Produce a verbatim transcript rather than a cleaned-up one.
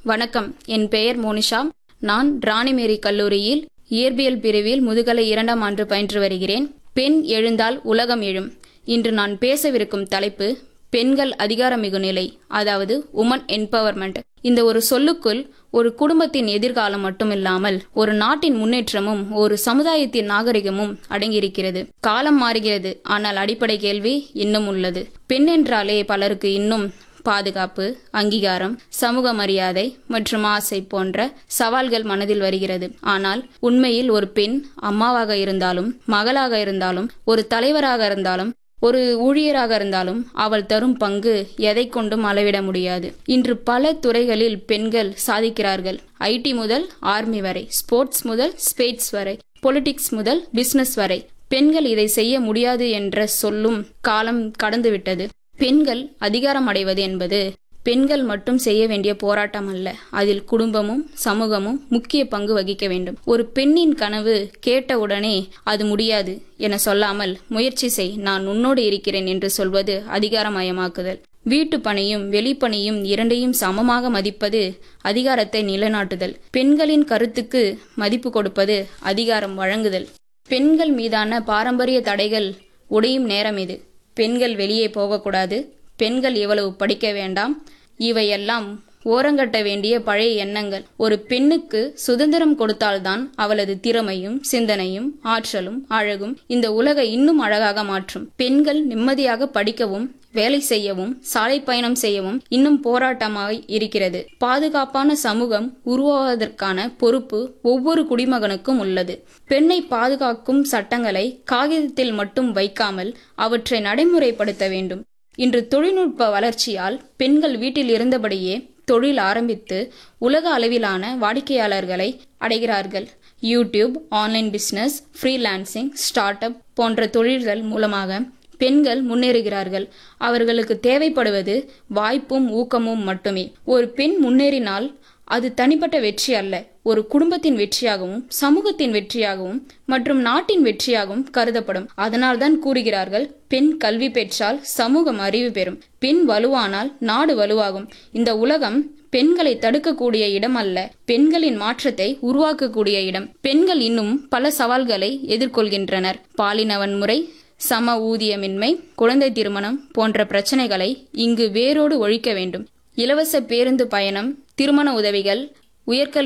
வணக்கம். என் பெயர் மோனிஷா. நான் ராணிமேரி கல்லூரியில் இயற்பியல் பிரிவில் முதுகலை இரண்டாம் ஆண்டு பயின்று வருகிறேன். பெண் எழுந்தால் உலகம் எழும். இன்று நான் பேசவிருக்கும் தலைப்பு பெண்கள் அதிகாரமிகு நிலை, அதாவது உமன் என்பவர்மெண்ட். இந்த ஒரு சொல்லுக்குள் ஒரு குடும்பத்தின் எதிர்காலம் மட்டுமில்லாமல் ஒரு நாட்டின் முன்னேற்றமும் ஒரு சமுதாயத்தின் நாகரிகமும் அடங்கியிருக்கிறது. காலம் மாறுகிறது, ஆனால் அடிப்படை கேள்வி இன்னும் உள்ளது. பெண் என்றாலே பலருக்கு இன்னும் பாதுகாப்பு, அங்கீகாரம், சமூக மரியாதை மற்றும் ஆசை போன்ற சவால்கள் மனதில் வருகிறது. ஆனால் உண்மையில் ஒரு பெண் அம்மாவாக இருந்தாலும், மகளாக இருந்தாலும், ஒரு தலைவராக இருந்தாலும், ஒரு ஊழியராக இருந்தாலும் அவள் தரும் பங்கு எதை கொண்டும் அளவிட முடியாது. இன்று பல துறைகளில் பெண்கள் சாதிக்கிறார்கள். ஐடி முதல் ஆர்மி வரை, ஸ்போர்ட்ஸ் முதல் ஸ்பேஸ் வரை, பொலிட்டிக்ஸ் முதல் பிசினஸ் வரை. பெண்கள் இதை செய்ய முடியாது என்ற சொல்லும் காலம் கடந்துவிட்டது. பெண்கள் அதிகாரம் அடைவது என்பது பெண்கள் மட்டும் செய்ய வேண்டிய போராட்டம் அல்ல. அதில் குடும்பமும் சமூகமும் முக்கிய பங்கு வகிக்க வேண்டும். ஒரு பெண்ணின் கனவு கேட்டவுடனே அது முடியாது என சொல்லாமல் முயற்சி செய், நான் உன்னோடு இருக்கிறேன் என்று சொல்வது அதிகாரமயமாக்குதல். வீட்டு பணியும் வெளிப்பணியும் இரண்டையும் சமமாக மதிப்பது அதிகாரத்தை நிலைநாட்டுதல். பெண்களின் கருத்துக்கு மதிப்பு கொடுப்பது அதிகாரம் வழங்குதல். பெண்கள் மீதான பாரம்பரிய தடைகள் உடையும் நேரம் இது. பெண்கள் வெளியே போகக்கூடாது, பெண்கள் இவ்வளவு படிக்க வேண்டாம், இவையெல்லாம் ஓரங்கட்ட வேண்டிய பழைய எண்ணங்கள். ஒரு பெண்ணுக்கு சுதந்திரம் கொடுத்தால்தான் அவளது திறமையும் சிந்தனையும் ஆற்றலும் அழகும் இந்த உலகை இன்னும் அழகாக மாற்றும். பெண்கள் நிம்மதியாக படிக்கவும் வேலை செய்யவும் சாலை பயணம் செய்யவும் இன்னும் போராட்டமாய் இருக்கிறது. பாதுகாப்பான சமூகம் உருவாவதற்கான பொறுப்பு ஒவ்வொரு குடிமகனுக்கும் உள்ளது. பெண்ணை பாதுகாக்கும் சட்டங்களை காகிதத்தில் மட்டும் வைக்காமல் அவற்றை நடைமுறைப்படுத்த வேண்டும். இன்று தொழில்நுட்ப வளர்ச்சியால் பெண்கள் வீட்டில் இருந்தபடியே தொழில் ஆரம்பித்து உலக அளவிலான வாடிக்கையாளர்களை அடைகிறார்கள். YouTube, online business, freelancing, start up போன்ற தொழில்கள் மூலமாக பெண்கள் முன்னேறுகிறார்கள். அவர்களுக்கு தேவைப்படுவது வாய்ப்பும் ஊக்கமும் மட்டுமே. ஒரு பெண் முன்னேறினால் அது தனிப்பட்ட வெற்றி அல்ல, ஒரு குடும்பத்தின் வெற்றியாகவும் சமூகத்தின் வெற்றியாகவும் மற்றும் நாட்டின் வெற்றியாகவும் கருதப்படும். அதனால்தான் கூறுகிறார்கள், பெண் கல்வி பெற்றால் சமூகம் அறிவு பெறும், பெண் வலுவானால் நாடு வலுவாகும். இந்த உலகம் பெண்களை தடுக்கக்கூடிய இடம் அல்ல, பெண்களின் மாற்றத்தை உருவாக்கக்கூடிய இடம். பெண்கள் இன்னும் பல சவால்களை எதிர்கொள்கின்றனர். பாலின வன்முறை, சம ஊதியமின்மை, குழந்தை திருமணம் போன்ற பிரச்சனைகளை இங்கு வேரோடு ஒழிக்க வேண்டும். இலவச பேருந்து பயணம், திருமண உதவிகள், உயர்கல்வி